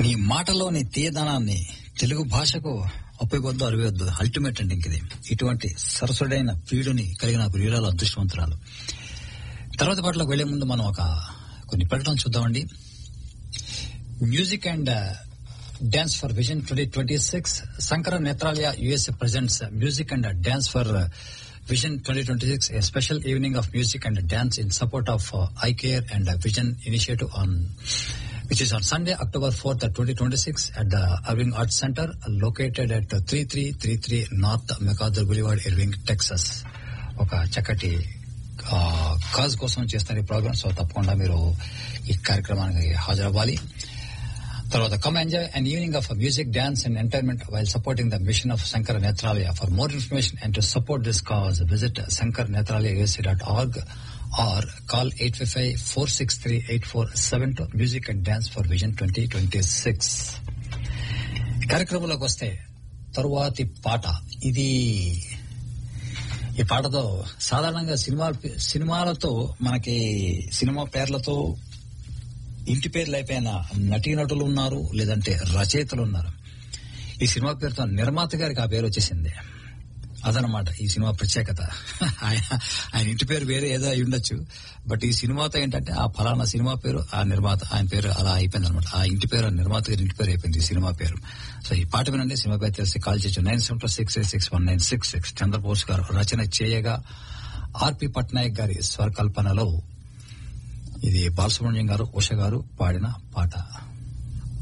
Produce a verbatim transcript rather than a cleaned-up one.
నీ మాటలోని తీయదనాన్ని తెలుగు భాషకు ఒప్పగొద్దు అరవద్దు అల్టిమేట్ అంటే ఇంకది. ఇటువంటి సరసుడైన ప్రియుడిని కలిగిన ప్రియురాలు అదృష్టవంతురాలు. తర్వాత పాటలకు వెళ్లే ముందు మనం ఒక కొన్ని ప్రకటనలు చూద్దామండి. Music and dance for vision twenty twenty six Shankara Netralaya USA presents music and dance for Vision twenty twenty-six, a special evening of music and dance in support of uh, Eye Care and uh, Vision Initiative on which is on Sunday, October fourth, twenty twenty-six at the Irving Arts Center located at uh, thirty-three thirty-three North MacArthur Boulevard, Irving, Texas. ఒక చక్కటి cause కోసం చేస్తున్న ఈ programme. So తప్పకుండా మీరు ఈ కార్యక్రమానికి హాజరవ్వాలి. తర్వాత come enjoy an evening of music, dance and entertainment while supporting the mission of Shankara Nethralaya. For more information and to support this cause, visit shankar nethralaya u s a dot org or call eight five five, four six three, eight four seven two. Music and Dance for Vision twenty twenty-six. కార్యక్రమంలోకి వస్తే తరువాతి పాట. ఇది ఈ పాటతో సాధారణంగా cinema సినిమాలతో మనకి cinema పేర్లతో ఇంటి పేర్లు అయిపోయిన నటీనటులు ఉన్నారు, లేదంటే రచయితలు ఉన్నారు. ఈ సినిమా పేరుతో నిర్మాత గారికి ఆ పేరు వచ్చేసింది. అదనమాట ఈ సినిమా ప్రత్యేకత. ఆయన ఆయన ఇంటి పేరు వేరే ఏదో అయి ఉండొచ్చు, బట్ ఈ సినిమాతో ఏంటంటే ఆ ఫలానా సినిమా పేరు ఆ నిర్మాత ఆయన పేరు అలా అయిపోయింది అనమాట. ఆ ఇంటి పేరు నిర్మాత గారి ఇంటి పేరు అయిపోయింది ఈ సినిమా పేరు. సో ఈ పాట వినండి. సినిమా పేరు తెలిసి కాల్ చేయొచ్చు nine seven two six eight six one nine six six. Chandrabose గారు రచన చేయగా ఆర్పి పట్నాయక్ గారి స్వరకల్పనలో ఇది బాలసుబ్రహ్మణ్యం గారు, ఉష గారు పాడిన పాట.